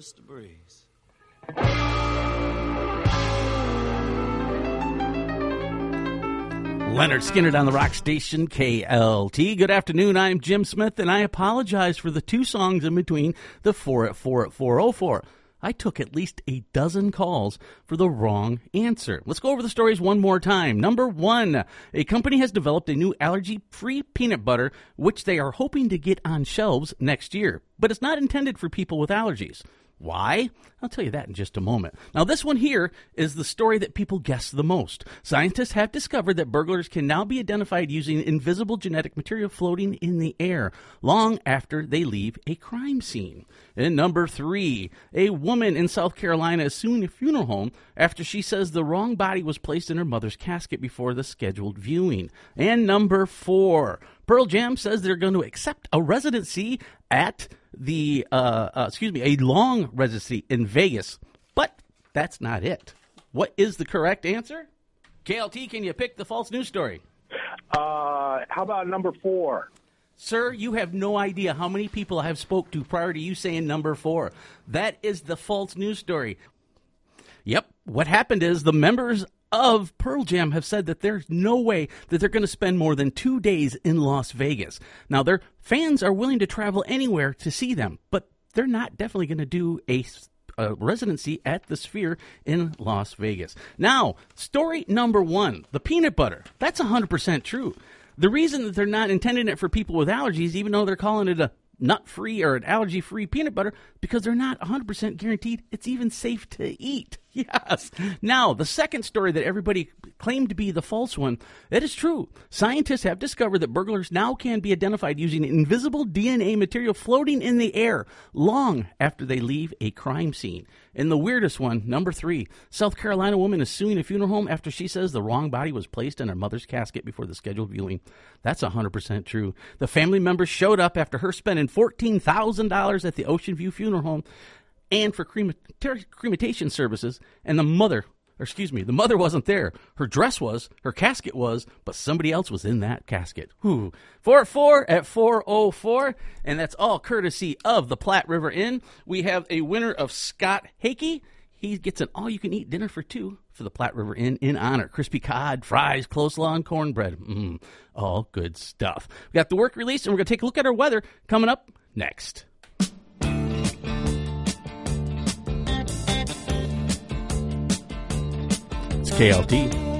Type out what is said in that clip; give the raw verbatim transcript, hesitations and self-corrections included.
Mister Breeze. Leonard Skinner on the rock station K L T. Good afternoon. I'm Jim Smith, and I apologize for the two songs in between the four at four at four oh four. I took at least a dozen calls for the wrong answer. Let's go over the stories one more time. Number one, a company has developed a new allergy-free peanut butter, which they are hoping to get on shelves next year. But it's not intended for people with allergies. Why? I'll tell you that in just a moment. Now, this one here is the story that people guess the most. Scientists have discovered that burglars can now be identified using invisible genetic material floating in the air long after they leave a crime scene. And number three, a woman in South Carolina is suing a funeral home after she says the wrong body was placed in her mother's casket before the scheduled viewing. And number four, Pearl Jam says they're going to accept a residency at the, uh, uh, excuse me, a long residency in Vegas. But that's not it. What is the correct answer? K L T, can you pick the false news story? Uh, how about number four? Sir, you have no idea how many people I have spoke to prior to you saying number four. That is the false news story. Yep. What happened is the members of Pearl Jam have said that there's no way that they're going to spend more than two days in Las Vegas. Now, their fans are willing to travel anywhere to see them, but they're not definitely going to do a, a residency at the Sphere in Las Vegas. Now, story number one, the peanut butter. That's one hundred percent true. The reason that they're not intending it for people with allergies, even though they're calling it a nut-free or an allergy-free peanut butter, because they're not one hundred percent guaranteed it's even safe to eat. Yes. Now, the second story that everybody claimed to be the false one, that is true. Scientists have discovered that burglars now can be identified using invisible D N A material floating in the air long after they leave a crime scene. And the weirdest one, number three, South Carolina woman is suing a funeral home after she says the wrong body was placed in her mother's casket before the scheduled viewing. That's one hundred percent true. The family members showed up after her spending fourteen thousand dollars at the Ocean View Funeral Home and for cremata- cremation services, and the mother, or excuse me, the mother wasn't there. Her dress was, her casket was, but somebody else was in that casket. Whew. four at four at four oh four, and that's all courtesy of the Platte River Inn. We have a winner of Scott Hakey. He gets an all-you-can-eat dinner for two for the Platte River Inn in honor. Crispy cod, fries, coleslaw, and cornbread. Mm, all good stuff. We got the work release, and we're going to take a look at our weather coming up next. It's K L T.